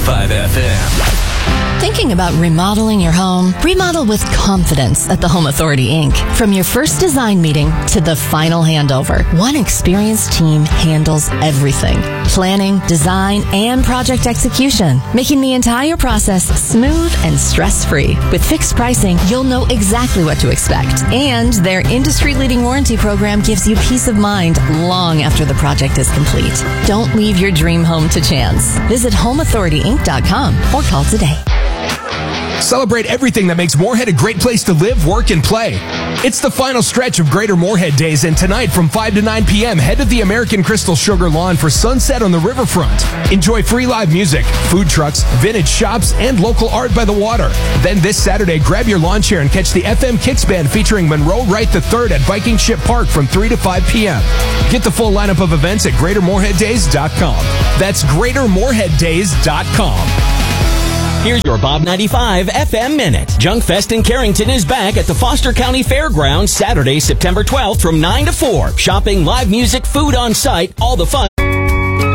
105 FM. Thinking about remodeling your home? Remodel with confidence at the Home Authority, Inc. From your first design meeting to the final handover, one experienced team handles everything. Planning, design, and project execution, making the entire process smooth and stress-free. With fixed pricing, you'll know exactly what to expect. And their industry-leading warranty program gives you peace of mind long after the project is complete. Don't leave your dream home to chance. Visit homeauthorityinc.com or call today. Celebrate everything that makes Moorhead a great place to live, work, and play. It's the final stretch of Greater Moorhead Days, and tonight from 5 to 9 p.m., head to the American Crystal Sugar Lawn for Sunset on the Riverfront. Enjoy free live music, food trucks, vintage shops, and local art by the water. Then this Saturday, grab your lawn chair and catch the FM Kicks Band featuring Monroe Wright III at Viking Ship Park from 3 to 5 p.m. Get the full lineup of events at GreaterMoorheadDays.com. That's GreaterMoorheadDays.com. Here's your Bob 95 FM Minute. Junkfest in Carrington is back at the Foster County Fairgrounds Saturday, September 12th from 9 to 4. Shopping, live music, food on site, all the fun.